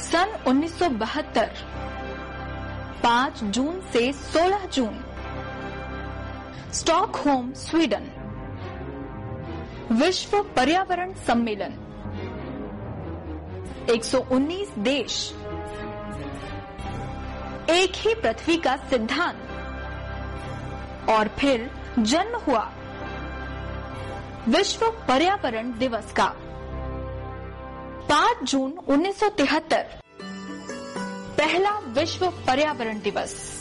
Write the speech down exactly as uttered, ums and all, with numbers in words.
सन उन्नीस सौ बहत्तर पाँच जून से सोलह जून, स्टॉकहोम, स्वीडन, विश्व पर्यावरण सम्मेलन, एक सौ उन्नीस देश, एक ही पृथ्वी का सिद्धांत, और फिर जन्म हुआ विश्व पर्यावरण दिवस का। पाँच जून उन्नीस सौ तिहत्तर, पहला विश्व पर्यावरण दिवस।